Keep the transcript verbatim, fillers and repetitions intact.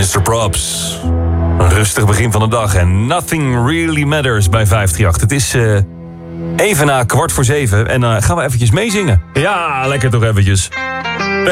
mister Props. Een rustig begin van de dag en Nothing Really Matters bij vijf drie acht. Het is uh, even na kwart voor zeven en dan uh, gaan we eventjes meezingen. Ja, lekker toch eventjes.